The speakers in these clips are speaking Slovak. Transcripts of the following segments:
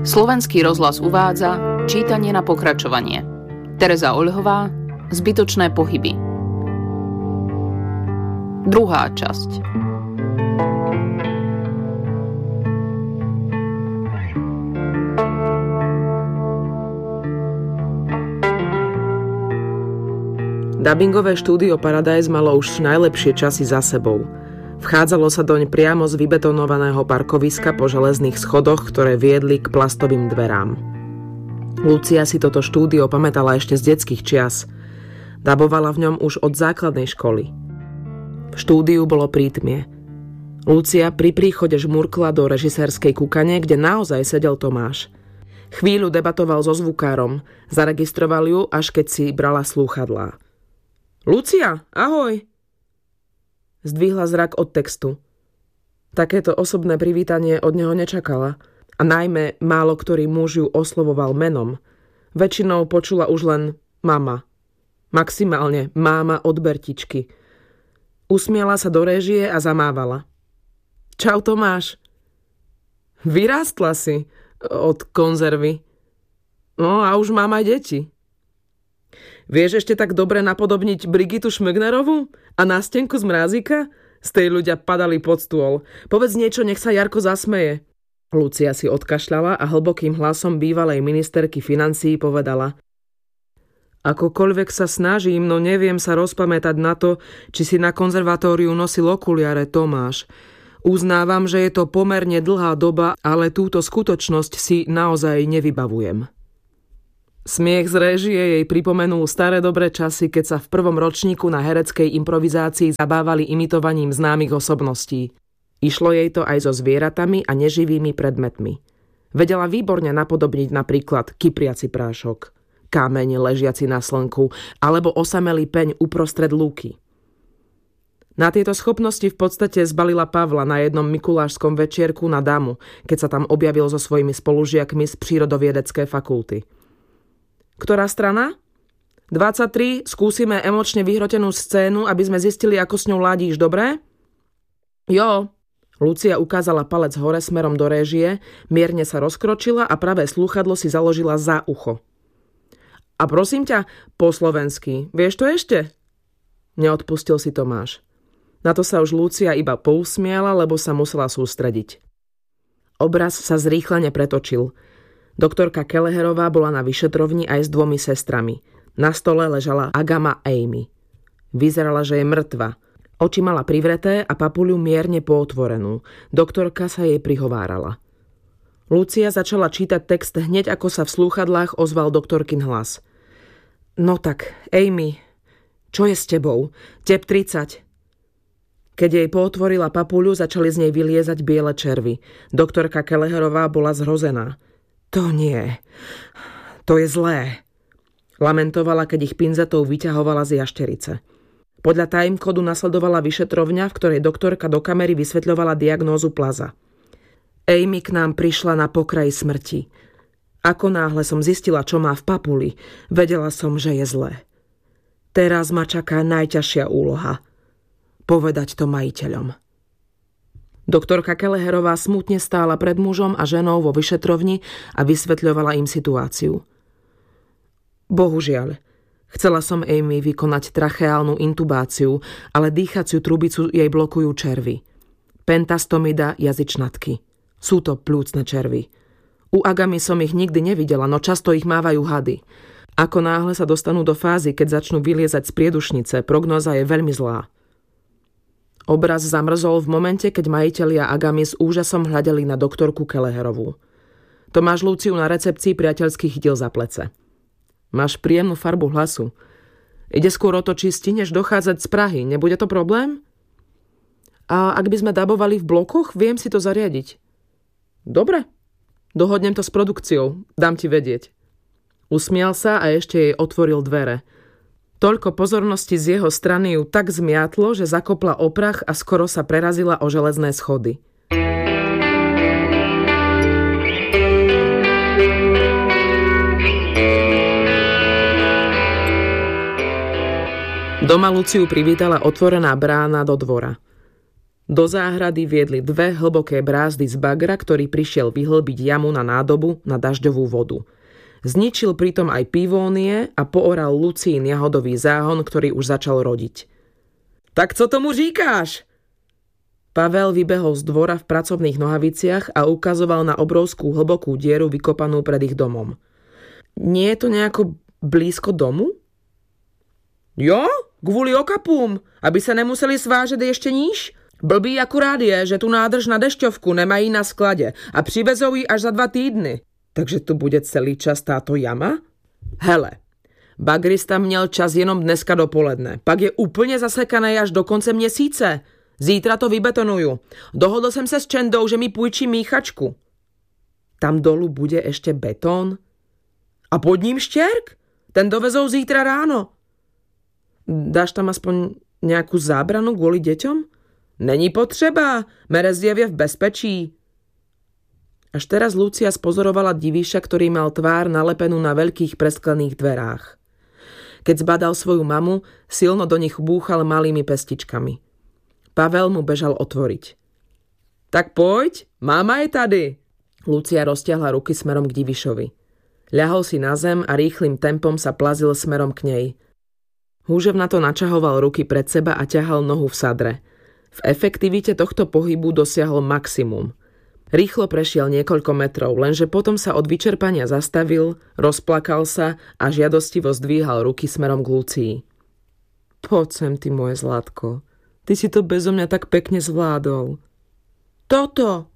Slovenský rozhlas uvádza čítanie na pokračovanie. Tereza Oľhová, Zbytočné pohyby. Druhá časť. Dabingové štúdio Paradise malo už najlepšie časy za sebou. Vchádzalo sa doň priamo z vybetonovaného parkoviska po železných schodoch, ktoré viedli k plastovým dverám. Lucia si toto štúdio pamätala ešte z detských čias. Dabovala v ňom už od základnej školy. V štúdiu bolo prítmie. Lucia pri príchode žmurkla do režisérskej kúkane, kde naozaj sedel Tomáš. Chvíľu debatoval so zvukárom, zaregistroval ju, až keď si brala slúchadlá. Lucia, ahoj! Zdvihla zrak od textu. Takéto osobné privítanie od neho nečakala. A najmä málo ktorý muž ju oslovoval menom. Väčšinou počula už len mama. Maximálne máma od Bertičky. Usmiala sa do réžie a zamávala. Čau Tomáš. Vyrástla si od konzervy. No a už mám aj deti. Vieš ešte tak dobre napodobniť Brigitu Šmögnerovú a nástenku z Mrázika? Z tej ľudia padali pod stôl. Povedz niečo, nech sa Jarko zasmeje. Lucia si odkašľala a hlbokým hlasom bývalej ministerky financií povedala: Akokoľvek sa snažím, no neviem sa rozpamätať na to, či si na konzervatóriu nosil okuliare, Tomáš. Uznávam, že je to pomerne dlhá doba, ale túto skutočnosť si naozaj nevybavujem. Smiech z réžie jej pripomenul staré dobré časy, keď sa v prvom ročníku na hereckej improvizácii zabávali imitovaním známych osobností. Išlo jej to aj so zvieratami a neživými predmetmi. Vedela výborne napodobniť napríklad kypriaci prášok, kameň ležiaci na slnku alebo osamelý peň uprostred lúky. Na tieto schopnosti v podstate zbalila Pavla na jednom mikulášskom večierku na Damu, keď sa tam objavil so svojimi spolužiakmi z prírodovedeckej fakulty. Ktorá strana? 23, skúsime emočne vyhrotenú scénu, aby sme zistili, ako s ňou ladíš, dobre? Jo. Lucia ukázala palec hore smerom do réžie, mierne sa rozkročila a pravé slúchadlo si založila za ucho. A prosím ťa, po slovensky, vieš to ešte? Neodpustil si Tomáš. Na to sa už Lucia iba pousmiala, lebo sa musela sústrediť. Obraz sa zrýchlene pretočil. Doktorka Kelleherová bola na vyšetrovni aj s 2 sestrami. Na stole ležala Agama Amy. Vyzerala, že je mŕtva. Oči mala privreté a papuľu mierne pootvorenú. Doktorka sa jej prihovárala. Lucia začala čítať text hneď, ako sa v slúchadlách ozval doktorkin hlas. No tak, Amy, čo je s tebou? Teb 30. Keď jej pootvorila papuľu, začali z nej vyliezať biele červy. Doktorka Kelleherová bola zhrozená. To nie. To je zlé. Lamentovala, keď ich pinzetou vyťahovala z jašterice. Podľa timekodu nasledovala vyšetrovňa, v ktorej doktorka do kamery vysvetľovala diagnózu plaza. Amy k nám prišla na pokraji smrti. Ako náhle som zistila, čo má v papuli, vedela som, že je zlé. Teraz ma čaká najťažšia úloha. Povedať to majiteľom. Doktorka Kelleherová smutne stála pred mužom a ženou vo vyšetrovni a vysvetľovala im situáciu. Bohužiaľ, chcela som Amy vykonať tracheálnu intubáciu, ale dýchaciu trubicu jej blokujú červy. Pentastomida jazyčnatky. Sú to pľúcne červy. U Agamy som ich nikdy nevidela, no často ich mávajú hady. Ako náhle sa dostanú do fázy, keď začnú vyliezať z priedušnice, prognóza je veľmi zlá. Obraz zamrzol v momente, keď majitelia Agamy s úžasom hľadeli na doktorku Kelleherovú. Tomáš Luciu na recepcii priateľsky chytil za plece. Máš príjemnú farbu hlasu. Ide skôr o to, či stineš dochádzať z Prahy. Nebude to problém? A ak by sme dabovali v blokoch, viem si to zariadiť. Dobre. Dohodnem to s produkciou. Dám ti vedieť. Usmial sa a ešte jej otvoril dvere. Toľko pozornosti z jeho strany ju tak zmiatlo, že zakopla o prach a skoro sa prerazila o železné schody. Doma Luciu privítala otvorená brána do dvora. Do záhrady viedli 2 hlboké brázdy z bagra, ktorý prišiel vyhlbiť jamu na nádobu na dažďovú vodu. Zničil pritom aj pivónie a pooral Lucín jahodový záhon, ktorý už začal rodiť. Tak co tomu říkáš? Pavel vybehol z dvora v pracovných nohaviciach a ukazoval na obrovskú hlbokú dieru vykopanú pred ich domom. Nie je to nejako blízko domu? Jo, kvôli okapům, aby sa nemuseli svážet ještě níž. Blbý akurát je, že tu nádrž na dešťovku nemají na skladě a přivezou ji až za 2 týdny. Takže tu bude celý čas táto jama? Hele, bagrista měl čas jenom dneska dopoledne, pak je úplně zasekaný až do konce měsíce. Zítra to vybetonuju. Dohodl jsem se s Čendou, že mi půjčí míchačku. Tam dolu bude ešte betón? A pod ním štěrk? Ten dovezou zítra ráno. Dáš tam aspoň nejakú zábranu kvôli deťom? Není potřeba, Mereziev je v bezpečí. Až teraz Lucia spozorovala divíša, ktorý mal tvár nalepenú na veľkých presklených dverách. Keď zbadal svoju mamu, silno do nich búchal malými pestičkami. Pavel mu bežal otvoriť. Tak poď, máma je tady. Lucia roztiahla ruky smerom k divíšovi. Ľahol si na zem a rýchlym tempom sa plazil smerom k nej. Húžev na to načahoval ruky pred seba a ťahal nohu v sadre. V efektivite tohto pohybu dosiahol maximum. Rýchlo prešiel niekoľko metrov, lenže potom sa od vyčerpania zastavil, rozplakal sa a žiadostivo zdvíhal ruky smerom k Lucii. Poď sem, ty moje zlatko. Ty si to bezo mňa tak pekne zvládol. Toto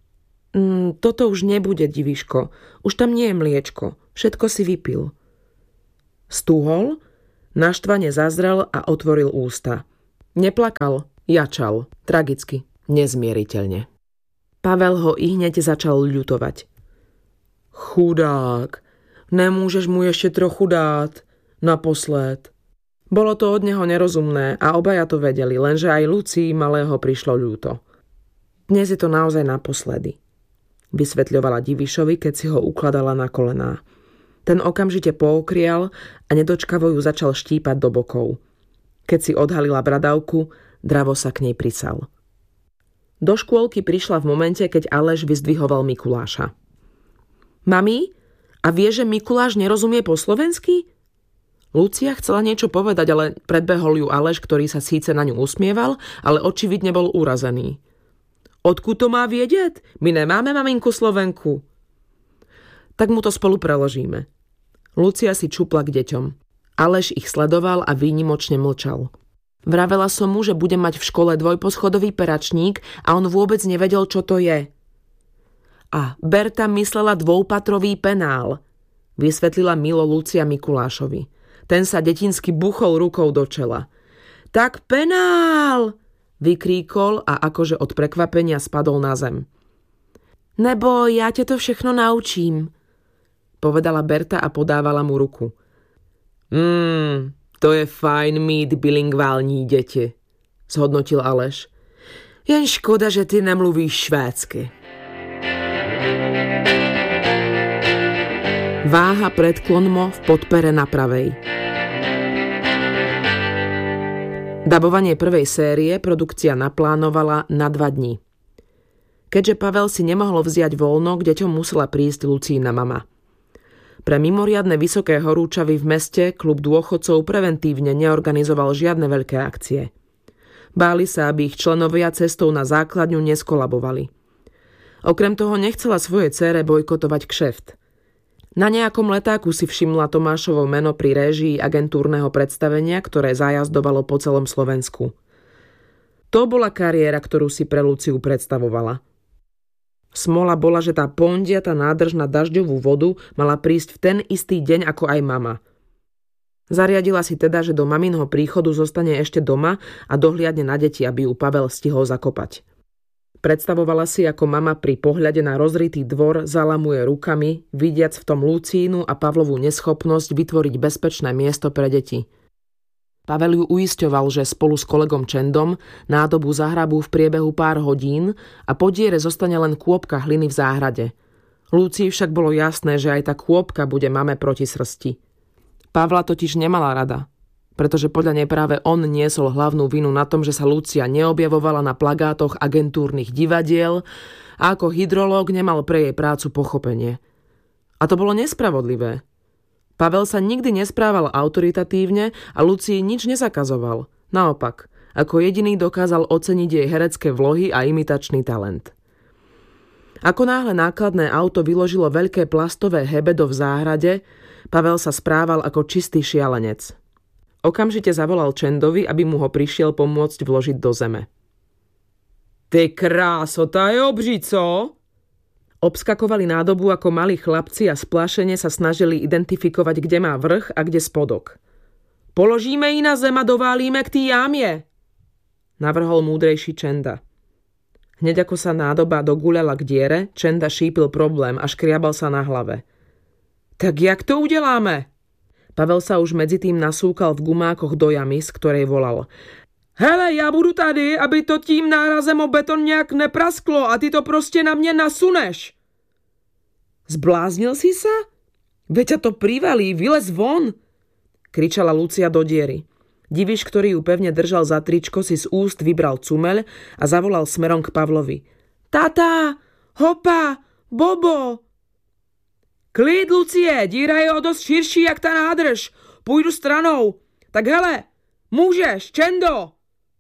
už nebude, divíško. Už tam nie je mliečko. Všetko si vypil. Stúhol, naštvane zazrel a otvoril ústa. Neplakal, jačal, tragicky, nezmieriteľne. Pavel ho ihneď začal ľutovať. Chudák, nemôžeš mu ešte trochu dát, naposled. Bolo to od neho nerozumné a obaja to vedeli, lenže aj Lucii malého prišlo ľúto. Dnes je to naozaj naposledy, vysvetľovala divíšovi, keď si ho ukladala na kolená. Ten okamžite pookrial a nedočkavo ju začal štípať do bokov. Keď si odhalila bradavku, dravo sa k nej prisal. Do škôlky prišla v momente, keď Aleš vyzdvihoval Mikuláša. Mami, a vie, že Mikuláš nerozumie po slovensky? Lucia chcela niečo povedať, ale predbehol ju Aleš, ktorý sa síce na ňu usmieval, ale očividne bol urazený. Odkud to má vedieť? My nemáme maminku Slovenku. Tak mu to spolu preložíme. Lucia si čupla k deťom. Aleš ich sledoval a výnimočne mlčal. Vravela som mu, že bude mať v škole dvojposchodový peračník a on vôbec nevedel, čo to je. A Berta myslela dvoupatrový penál, vysvetlila milo Lucia Mikulášovi. Ten sa detinsky buchol rukou do čela. Tak penál! Vykríkol a akože od prekvapenia spadol na zem. Nebo ja te to všechno naučím, povedala Berta a podávala mu ruku. To je fajn mít bilingvální deti, zhodnotil Aleš. Jen škoda, že ty nemluvíš švédsky. Váha predklonmo v podpere na pravej. Dabovanie prvej série produkcia naplánovala na 2 dní. Keďže Pavel si nemohol vziať voľno, k deťom musela prísť Lucína mama. Pre mimoriadne vysoké horúčavy v meste klub dôchodcov preventívne neorganizoval žiadne veľké akcie. Báli sa, aby ich členovia cestou na základňu neskolabovali. Okrem toho nechcela svojej dcére bojkotovať kšeft. Na nejakom letáku si všimla Tomášovo meno pri réžii agentúrneho predstavenia, ktoré zajazdovalo po celom Slovensku. To bola kariéra, ktorú si pre Luciu predstavovala. Smola bola, že tá pondiata nádrž na dažďovú vodu mala prísť v ten istý deň ako aj mama. Zariadila si teda, že do maminho príchodu zostane ešte doma a dohliadne na deti, aby ju Pavel stihol zakopať. Predstavovala si, ako mama pri pohľade na rozritý dvor zalamuje rukami, vidiac v tom Lucínu a Pavlovú neschopnosť vytvoriť bezpečné miesto pre deti. Pavel ju uisťoval, že spolu s kolegom Čendom nádobu zahrabú v priebehu pár hodín a po diere zostane len kôpka hliny v záhrade. Lucii však bolo jasné, že aj tá kôpka bude mame proti srsti. Pavla totiž nemala rada. pretože podľa nej práve on niesol hlavnú vinu na tom, že sa Lucia neobjavovala na plagátoch agentúrnych divadiel a ako hydrológ nemal pre jej prácu pochopenie. A to bolo nespravodlivé. Pavel sa nikdy nesprával autoritatívne a Lucii nič nezakazoval. Naopak, ako jediný dokázal oceniť jej herecké vlohy a imitačný talent. Ako náhle nákladné auto vyložilo veľké plastové hebedo v záhrade, Pavel sa správal ako čistý šialenec. Okamžite zavolal Čendovi, aby mu ho prišiel pomôcť vložiť do zeme. Ty kráso, tá je obří, co? Obskakovali nádobu ako malí chlapci a splášene sa snažili identifikovať, kde má vrch a kde spodok. Položíme ji na zem a doválíme k tý jámie, navrhol múdrejší Čenda. Hneď ako sa nádoba doguľala k diere, Čenda šípil problém a škriabal sa na hlave. Tak jak to udeláme? Pavel sa už medzi tým nasúkal v gumákoch do jamy, z ktorej volal. Hele, ja budu tady, aby to tím nárazem o beton nejak neprasklo a ty to proste na mne nasuneš. Zbláznil si sa? Veď ťa to privalí, vylez von, kričala Lucia do diery. Diviš, ktorý ju pevne držal za tričko, si z úst vybral cumeľ a zavolal smerom k Pavlovi. Tata, hopa, Bobo. Klid, Lucie, díra je o dosť širší, jak tá nádrž. Pôjdu stranou. Tak hele, môžeš, Čendo.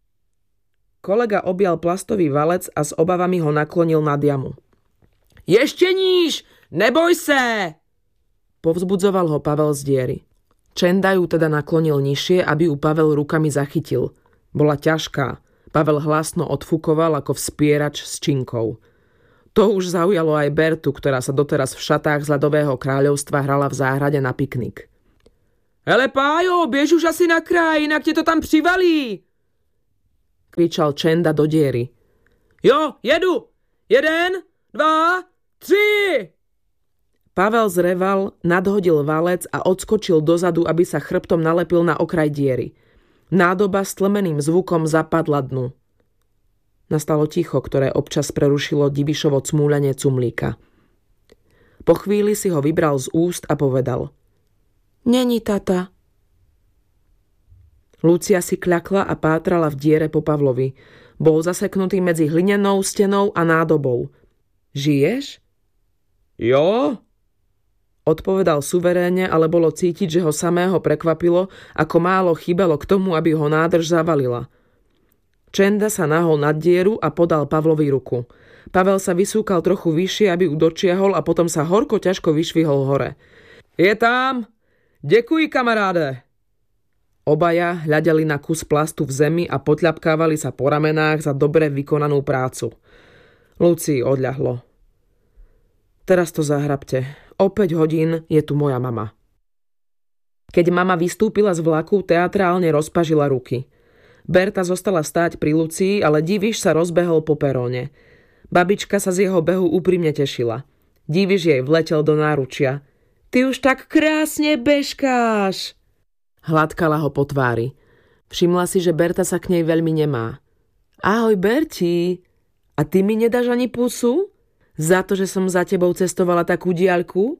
Kolega objal plastový valec a s obavami ho naklonil nad jamu. Ešte níž, neboj se, povzbudzoval ho Pavel z diery. Čenda ju teda naklonil nižšie, aby ju Pavel rukami zachytil. Bola ťažká. Pavel hlasno odfukoval ako vspierač s činkou. To už zaujalo aj Bertu, ktorá sa doteraz v šatách z ľadového kráľovstva hrala v záhrade na piknik. Hele Pájo, biež už asi na kraj, inak ti to tam přivalí, kričal Čenda do diery. Jo, jedu! 1, 2, 3! Pavel zreval, nadhodil valec a odskočil dozadu, aby sa chrbtom nalepil na okraj diery. Nádoba s tlmeným zvukom zapadla dnu. Nastalo ticho, ktoré občas prerušilo Divišovo cmúľanie cumlíka. Po chvíli si ho vybral z úst a povedal. Není, tata. Lucia si kľakla a pátrala v diere po Pavlovi. Bol zaseknutý medzi hlinenou stenou a nádobou. Žiješ? Jo, odpovedal suverénne, ale bolo cítiť, že ho samého prekvapilo, ako málo chýbalo k tomu, aby ho nádrž zavalila. Čenda sa nahol nad dieru a podal Pavlovi ruku. Pavel sa vysúkal trochu vyššie, aby ju dočiahol a potom sa horko ťažko vyšvihol hore. Je tam! Ďakuj, kamaráde! Obaja hľadeli na kus plastu v zemi a potľapkávali sa po ramenách za dobre vykonanú prácu. Lucii odľahlo. Teraz to zahrabte. O 5 hodín je tu moja mama. Keď mama vystúpila z vlaku, teatrálne rozpažila ruky. Berta zostala stáť pri Lucii, ale Diviš sa rozbehol po peróne. Babička sa z jeho behu úprimne tešila. Diviš jej vletel do náručia. Ty už tak krásne bežkáš! Hladkala ho po tvári. Všimla si, že Berta sa k nej veľmi nemá. Ahoj, Berti! A ty mi nedáš ani pusu? Za to, že som za tebou cestovala takú diaľku?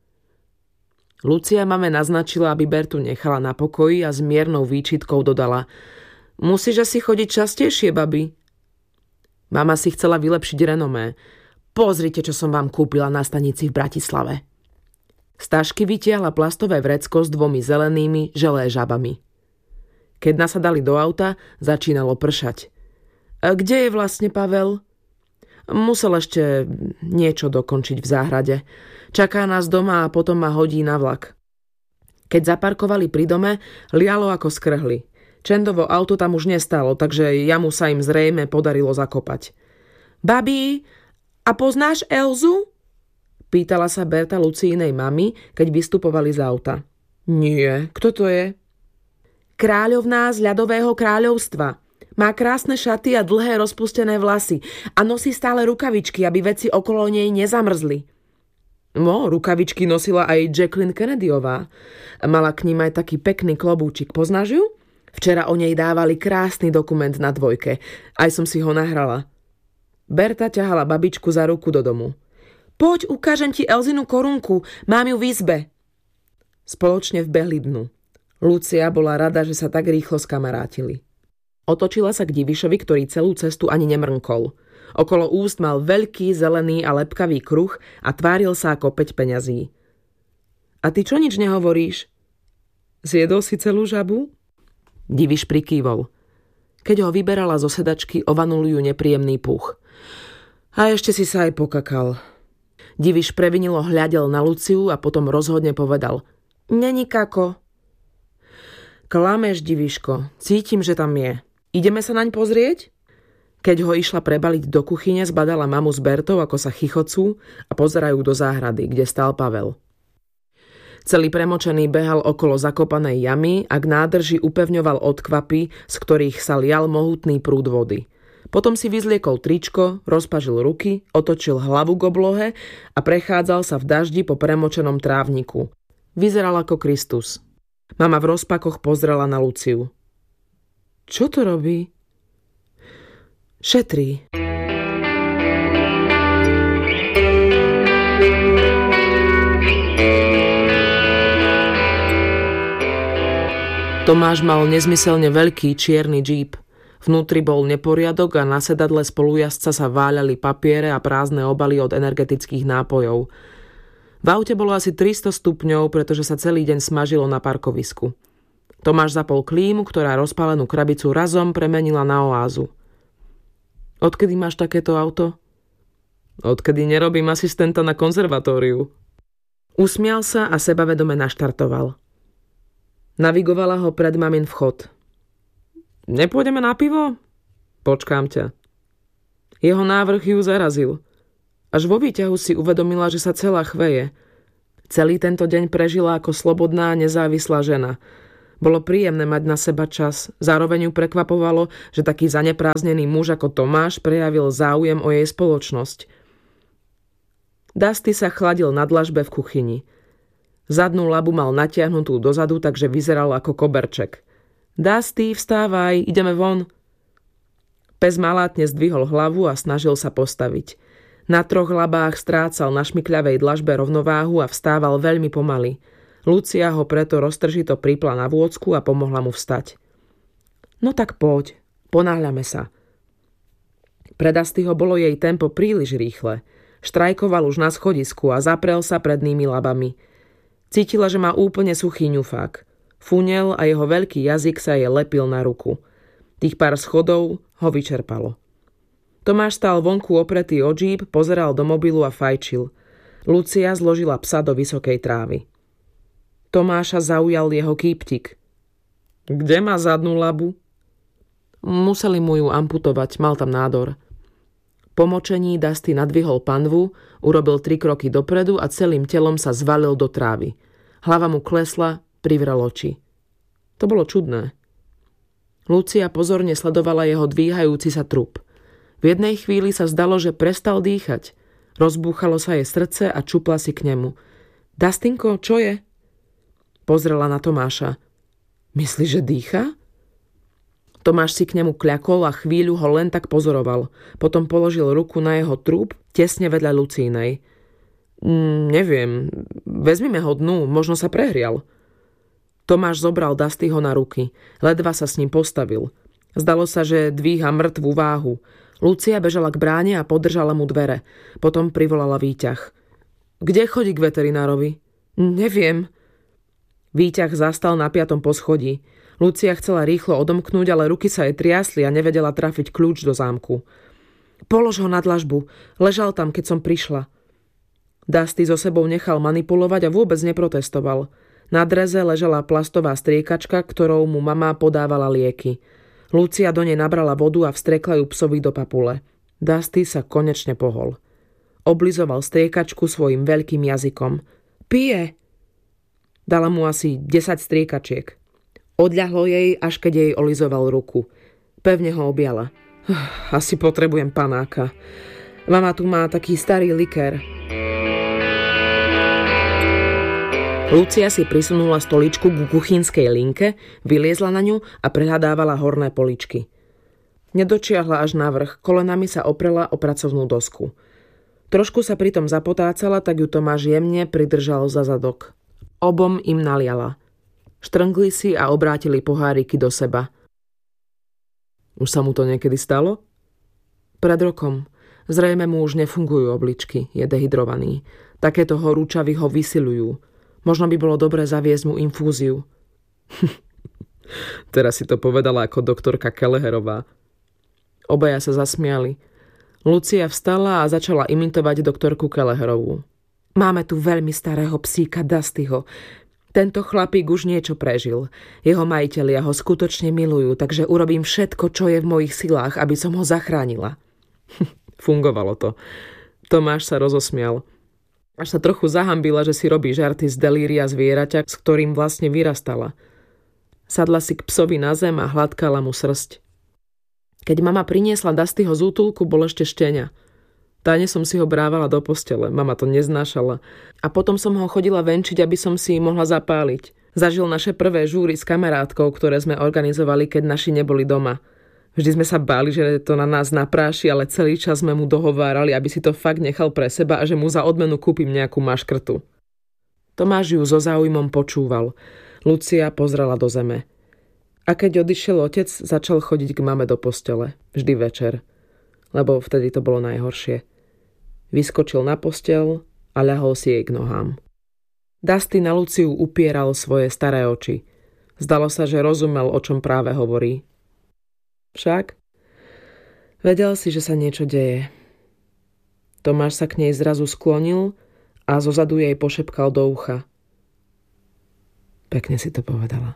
Lucia mame naznačila, aby Bertu nechala na pokoji a s miernou výčitkou dodala. Musíš asi chodiť častejšie, babi. Mama si chcela vylepšiť renomé. Pozrite, čo som vám kúpila na stanici v Bratislave. Z tašky vytiahla plastové vrecko s 2 zelenými želé žabami. Keď nasadali do auta, začínalo pršať. A kde je vlastne Pavel? Musel ešte niečo dokončiť v záhrade. Čaká nás doma a potom ma hodí na vlak. Keď zaparkovali pri dome, lialo ako skrhli. Čendovo auto tam už nestalo, takže jamu sa im zrejme podarilo zakopať. Babi, a poznáš Elzu? Pýtala sa Berta Lucínej mamy, keď vystupovali z auta. Nie, kto to je? Kráľovná z ľadového kráľovstva. Má krásne šaty a dlhé rozpustené vlasy a nosí stále rukavičky, aby veci okolo nej nezamrzli. No, rukavičky nosila aj Jacqueline Kennedyová. Mala k ním aj taký pekný klobúčik. Poznáš ju? Včera o nej dávali krásny dokument na 2. Aj som si ho nahrala. Berta ťahala babičku za ruku do domu. Poď, ukážem ti Elzinu korunku, mám ju v izbe. Spoločne vbehli dnu. Lucia bola rada, že sa tak rýchlo skamarátili. Otočila sa k Divišovi, ktorý celú cestu ani nemrnkol. Okolo úst mal veľký, zelený a lepkavý kruh a tváril sa ako 5 peňazí. A ty čo nič nehovoríš? Zjedol si celú žabu? Diviš prikývol. Keď ho vyberala zo sedačky, ovanul ju nepríjemný puch. A ešte si sa aj pokakal. Diviš previnilo hľadel na Luciu a potom rozhodne povedal. Není kako. Klameš, Diviško, cítim, že tam je. Ideme sa naň pozrieť? Keď ho išla prebaliť do kuchyne, zbadala mamu s Bertou, ako sa chichocú a pozerajú do záhrady, kde stál Pavel. Celý premočený behal okolo zakopanej jamy a k nádrži upevňoval odkvapy, z ktorých sa lial mohutný prúd vody. Potom si vyzliekol tričko, rozpažil ruky, otočil hlavu k oblohe a prechádzal sa v daždi po premočenom trávniku. Vyzeral ako Kristus. Mama v rozpakoch pozrela na Luciu. Čo to robí? Šetrí. Tomáš mal nezmyselne veľký čierny džíp. Vnútri bol neporiadok a na sedadle spolujazca sa váľali papiere a prázdne obaly od energetických nápojov. V aute bolo asi 300 stupňov, pretože sa celý deň smažilo na parkovisku. Tomáš zapol klímu, ktorá rozpálenú krabicu razom premenila na oázu. Odkedy máš takéto auto? Odkedy nerobím asistenta na konzervatóriu. Usmial sa a sebavedome naštartoval. Navigovala ho pred mamin vchod. Nepôjdeme na pivo? Počkám ťa. Jeho návrh ju zarazil. Až vo výťahu si uvedomila, že sa celá chveje. Celý tento deň prežila ako slobodná, nezávislá žena. Bolo príjemné mať na seba čas. Zároveň ju prekvapovalo, že taký zanepráznený muž ako Tomáš prejavil záujem o jej spoločnosť. Dusty sa chladil na dlažbe v kuchyni. Zadnú labu mal natiahnutú dozadu, takže vyzeral ako koberček. Dusty, vstávaj, ideme von. Pes malátne zdvihol hlavu a snažil sa postaviť. Na 3 labách strácal na šmykľavej dlažbe rovnováhu a vstával veľmi pomaly. Lucia ho preto roztržito pripla na vôcku a pomohla mu vstať. No tak poď, ponáhľame sa. Pre Dustyho bolo jej tempo príliš rýchle. Štrajkoval už na schodisku a zaprel sa prednými labami. Cítila, že má úplne suchý ňufák. Funel a jeho veľký jazyk sa jej lepil na ruku. Tých pár schodov ho vyčerpalo. Tomáš stál vonku opretý o džíp, pozeral do mobilu a fajčil. Lucia zložila psa do vysokej trávy. Tomáša zaujal jeho kýptik. Kde má zadnú labu? Museli mu ju amputovať, mal tam nádor. Po močení Dusty nadvihol panvu, urobil 3 kroky dopredu a celým telom sa zvalil do trávy. Hlava mu klesla, privrel oči. To bolo čudné. Lucia pozorne sledovala jeho dvíhajúci sa trup. V jednej chvíli sa zdalo, že prestal dýchať. Rozbúchalo sa jej srdce a čupla si k nemu. Dustinko, čo je? Pozrela na Tomáša. Myslíš, že dýcha? Tomáš si k nemu kľakol a chvíľu ho len tak pozoroval. Potom položil ruku na jeho trup, tesne vedľa Lucínej. Neviem, vezmime ho dnu, možno sa prehrial. Tomáš zobral Dustyho na ruky. Ledva sa s ním postavil. Zdalo sa, že dvíha mŕtvú váhu. Lucia bežala k bráne a podržala mu dvere. Potom privolala výťah. Kde chodí k veterinárovi? Neviem. Výťah zastal na 5. poschodí. Lucia chcela rýchlo odomknúť, ale ruky sa jej triasli a nevedela trafiť kľúč do zámku. Polož ho na dlažbu. Ležal tam, keď som prišla. Dusty so sebou nechal manipulovať a vôbec neprotestoval. Na dreze ležala plastová striekačka, ktorou mu mama podávala lieky. Lucia do nej nabrala vodu a vstrekla ju psovi do papule. Dusty sa konečne pohol. Oblizoval striekačku svojim veľkým jazykom. Pije! Dala mu asi 10 striekačiek. Odľahlo jej, až keď jej olizoval ruku. Pevne ho objala. Asi potrebujem panáka. Mama tu má taký starý likér. Lucia si prisunula stoličku ku kuchynskej linke, vyliezla na ňu a prehľadávala horné poličky. Nedočiahla až na vrch, kolenami sa oprela o pracovnú dosku. Trošku sa pritom zapotácala, tak ju Tomáš jemne pridržal za zadok. Obom im naliala. Štrngli si a obrátili poháriky do seba. Už sa mu to niekedy stalo? Pred rokom. Zrejme mu už nefungujú obličky, je dehydrovaný. Takéto horúčavy ho vysiľujú. Možno by bolo dobré zaviesť mu infúziu. Teraz si to povedala ako doktorka Kelleherová. Obaja sa zasmiali. Lucia vstala a začala imitovať doktorku Kelleherovú. Máme tu veľmi starého psíka Dustyho. Tento chlapík už niečo prežil. Jeho majitelia ho skutočne milujú, takže urobím všetko, čo je v mojich silách, aby som ho zachránila. Fungovalo to. Tomáš sa rozosmial. Až sa trochu zahambila, že si robí žarty z delíria zvieraťa, s ktorým vlastne vyrastala. Sadla si k psovi na zem a hladkala mu srsť. Keď mama priniesla Dustyho z útulku, bol ešte šteňa. Tajne som si ho brávala do postele, mama to neznášala. A potom som ho chodila venčiť, aby som si mohla zapáliť. Zažil naše prvé žúry s kamarátkou, ktoré sme organizovali, keď naši neboli doma. Vždy sme sa báli, že to na nás napráši, ale celý čas sme mu dohovárali, aby si to fakt nechal pre seba a že mu za odmenu kúpim nejakú maškrtu. Tomáš ju so záujmom počúval. Lucia pozrela do zeme. A keď odišiel otec, začal chodiť k mame do postele. Vždy večer. Lebo vtedy to bolo najhoršie. Vyskočil na posteľ a ľahol si jej k nohám. Dusty na Luciu upieral svoje staré oči. Zdalo sa, že rozumel, o čom práve hovorí. Však vedel si, že sa niečo deje. Tomáš sa k nej zrazu sklonil a zozadu jej pošepkal do ucha. Pekne si to povedala.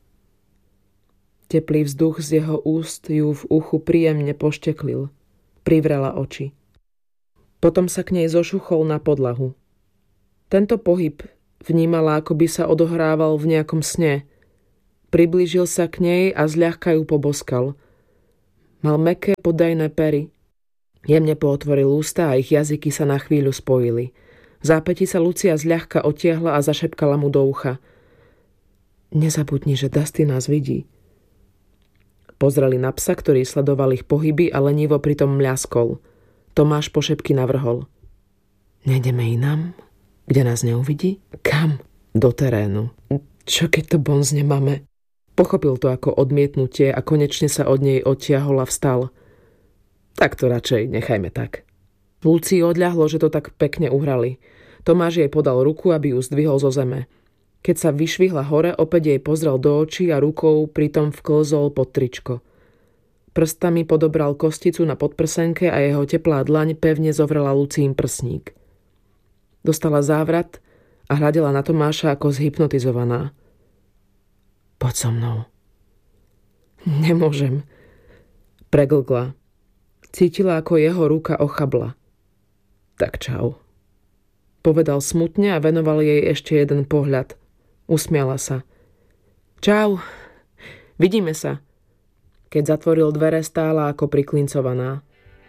Teplý vzduch z jeho úst ju v uchu príjemne pošteklil. Privrela oči. Potom sa k nej zošuchol na podlahu. Tento pohyb vnímala, ako by sa odohrával v nejakom sne. Priblížil sa k nej a zľahka ju poboskal. Mal mäkké podajné pery. Jemne pootvoril ústa a ich jazyky sa na chvíľu spojili. V zápäti sa Lucia zľahka otiahla a zašepkala mu do ucha. Nezabudni, že Dusty nás vidí. Pozreli na psa, ktorý sledoval ich pohyby a lenivo pritom mľaskol. Tomáš pošepky navrhol. Nejdeme inám? Kde nás neuvidí? Kam? Do terénu. Čo keď to bonzne máme? Pochopil to ako odmietnutie a konečne sa od nej odtiahol a vstal. Tak to radšej nechajme tak. Lucii odľahlo, že to tak pekne uhrali. Tomáš jej podal ruku, aby ju zdvihol zo zeme. Keď sa vyšvihla hore, opäť jej pozrel do očí a rukou pritom vklzol pod tričko. Prstami podobral kosticu na podprsenke a jeho teplá dlaň pevne zovrela Lucín prsník. Dostala závrat a hľadela na Tomáša ako zhypnotizovaná. Poď so mnou. Nemôžem. Preglgla. Cítila, ako jeho ruka ochabla. Tak čau. Povedal smutne a venoval jej ešte jeden pohľad. Usmiala sa. Čau. Vidíme sa. Keď zatvoril dvere, stála ako priklincovaná.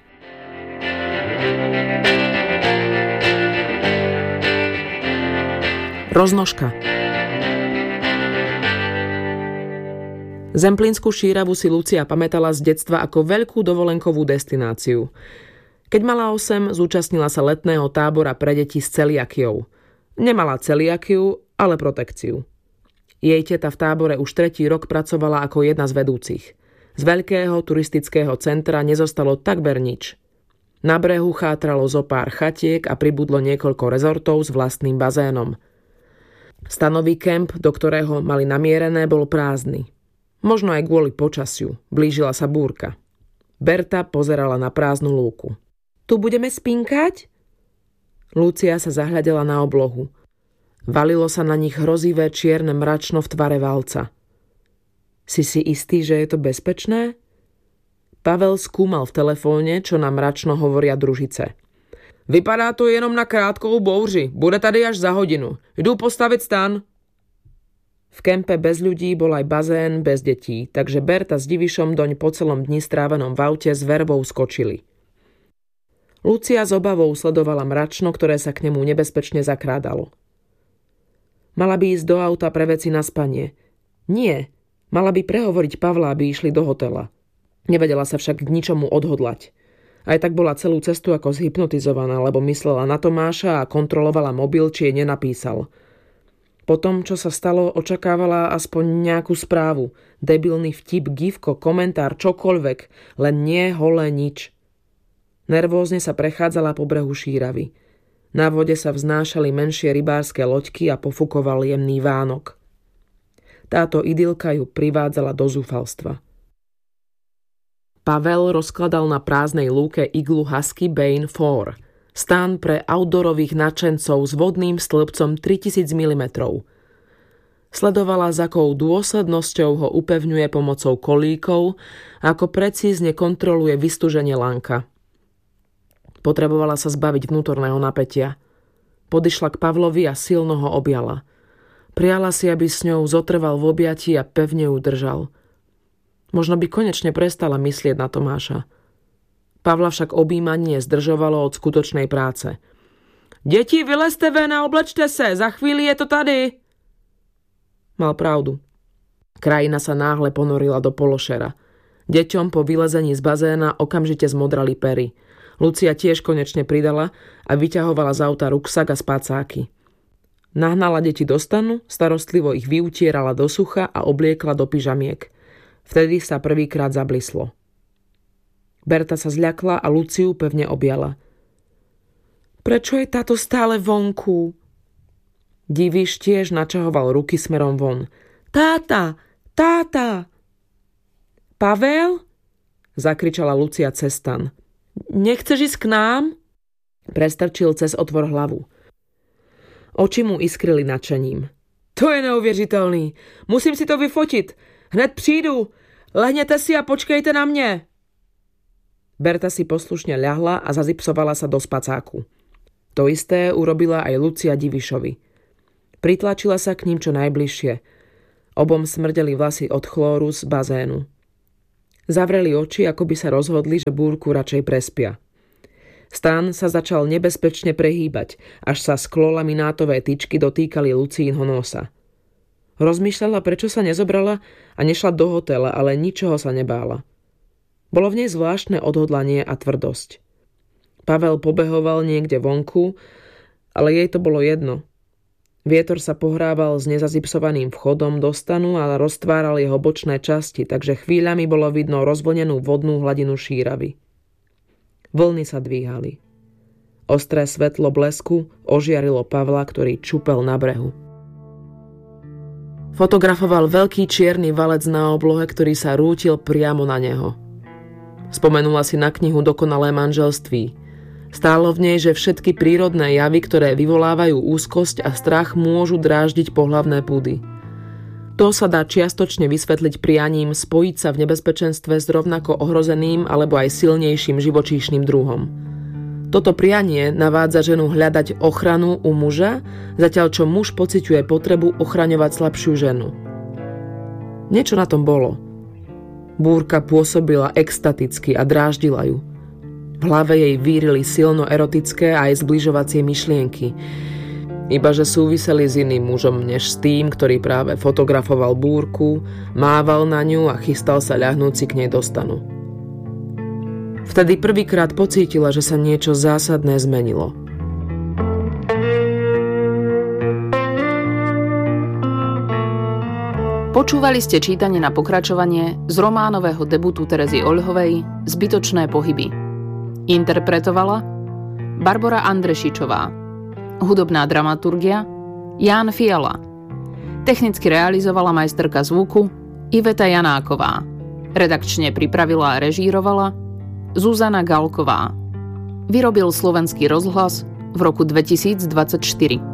Roznožka. Zemplínsku Šíravu si Lucia pamätala z detstva ako veľkú dovolenkovú destináciu. Keď mala 8, zúčastnila sa letného tábora pre deti s celiakiou. Nemala celiakiu, ale protekciu. Jej teta v tábore už 3. rok pracovala ako jedna z vedúcich. Z veľkého turistického centra nezostalo takmer nič. Na brehu chátralo zo pár chatiek a pribudlo niekoľko rezortov s vlastným bazénom. Stanový kemp, do ktorého mali namierené, bol prázdny. Možno aj kvôli počasiu. Blížila sa búrka. Berta pozerala na prázdnu lúku. Tu budeme spinkať? Lucia sa zahľadela na oblohu. Valilo sa na nich hrozivé čierne mračno v tvare valca. Si istý, že je to bezpečné? Pavel skúmal v telefóne, čo na mračno hovoria družice. Vypadá to jenom na krátkou bouři. Bude tady až za hodinu. Jdu postavit stan. V kempe bez ľudí bol aj bazén bez detí, takže Berta s Divišom doň po celom dni strávenom v aute s vervou skočili. Lucia s obavou sledovala mračno, ktoré sa k nemu nebezpečne zakrádalo. Mala by ísť do auta pre veci na spanie. Nie, mala by prehovoriť Pavla, aby išli do hotela. Nevedela sa však k ničomu odhodlať. Aj tak bola celú cestu ako zhypnotizovaná, lebo myslela na Tomáša a kontrolovala mobil, či jej nenapísal. Po tom, čo sa stalo, očakávala aspoň nejakú správu. Debilný vtip, gifko, komentár, čokoľvek, len nie holé nič. Nervózne sa prechádzala po brehu Šíravy. Na vode sa vznášali menšie rybárske loďky a pofúkoval jemný vánok. Táto idylka ju privádzala do zúfalstva. Pavel rozkladal na prázdnej lúke iglu Husky Bane 4. Stán pre outdoorových nadšencov s vodným stĺpcom 3000 mm. Sledovala, s akou dôslednosťou ho upevňuje pomocou kolíkov, ako precízne kontroluje vystúženie lanka. Potrebovala sa zbaviť vnútorného napätia. Podišla k Pavlovi a silno ho objala. Priala si, aby s ňou zotrval v objatí a pevne ju držal. Možno by konečne prestala myslieť na Tomáša. Pavla však objímanie zdržovalo od skutočnej práce. Deti, vylezte ven a oblečte se, za chvíli je to tady. Mal pravdu. Krajina sa náhle ponorila do pološera. Deťom po vylezení z bazéna okamžite zmodrali pery. Lucia tiež konečne pridala a vyťahovala z auta ruksak a spacáky. Nahnala deti do stanu, starostlivo ich vyutierala do sucha a obliekla do pyžamiek. Vtedy sa prvýkrát zablislo. Berta sa zľakla a Luciu pevne objala. Prečo je táto stále vonku? Diviš tiež načahoval ruky smerom von. Táta! Táta! Pavel? Zakričala Lucia cez stan. Nechceš ísť k nám? Prestrčil cez otvor hlavu. Oči mu iskrili nadšením. To je neuvěřitelný. Musím si to vyfotiť. Hned přijdu. Lehněte si a počkejte na mne. Berta si poslušne ľahla a zazipsovala sa do spacáku. To isté urobila aj Lucia Divišovi. Pritlačila sa k ním čo najbližšie. Obom smrdeli vlasy od chlóru z bazénu. Zavreli oči, ako by sa rozhodli, že búrku radšej prespia. Stan sa začal nebezpečne prehýbať, až sa sklo laminátové tyčky dotýkali Lucínho nosa. Rozmýšľala, prečo sa nezobrala a nešla do hotela, ale ničoho sa nebála. Bolo v nej zvláštne odhodlanie a tvrdosť. Pavel pobehoval niekde vonku, ale jej to bolo jedno. Vietor sa pohrával s nezazipsovaným vchodom do stanu a roztváral jeho bočné časti, takže chvíľami bolo vidno rozvlnenú vodnú hladinu Šíravy. Vlny sa dvíhali. Ostré svetlo blesku ožiarilo Pavla, ktorý čupel na brehu. Fotografoval veľký čierny valec na oblohe, ktorý sa rútil priamo na neho. Spomenula si na knihu Dokonalé manželství. Stálo v nej, že všetky prírodné javy, ktoré vyvolávajú úzkosť a strach, môžu dráždiť pohlavné púdy. To sa dá čiastočne vysvetliť prianím spojiť sa v nebezpečenstve s rovnako ohrozeným alebo aj silnejším živočíšnym druhom. Toto prianie navádza ženu hľadať ochranu u muža, zatiaľ čo muž pociťuje potrebu ochraňovať slabšiu ženu. Niečo na tom bolo. Búrka pôsobila extaticky a dráždila ju. V hlave jej vírili silno erotické a aj zbližovacie myšlienky. Ibaže súviseli s iným mužom než s tým, ktorý práve fotografoval búrku, mával na ňu a chystal sa ľahnúť si k nej do stanu. Vtedy prvýkrát pocítila, že sa niečo zásadné zmenilo. Počúvali ste čítanie na pokračovanie z románového debutu Terezy Oľhovej Zbytočné pohyby. Interpretovala Barbora Andrešičová. Hudobná dramaturgia Ján Fiala. Technicky realizovala majsterka zvuku Iveta Janáková. Redakčne pripravila a režírovala Zuzana Galková. Vyrobil Slovenský rozhlas v roku 2024.